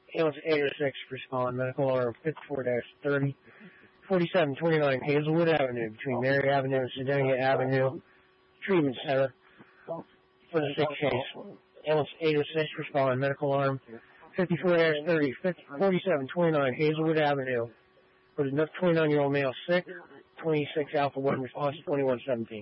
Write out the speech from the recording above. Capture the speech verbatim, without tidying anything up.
Ambulance eight oh six, respond, medical alarm fifty-four thirty, forty-seven twenty-nine Hazelwood Avenue, between Mary Avenue and Sedonia Avenue, treatment center for the sick case. Ambulance eight oh six, respond, medical alarm fifty-four thirty, forty-seven twenty-nine Hazelwood Avenue, for the twenty-nine-year-old male sick, twenty-six Alpha one, response twenty-one seventeen.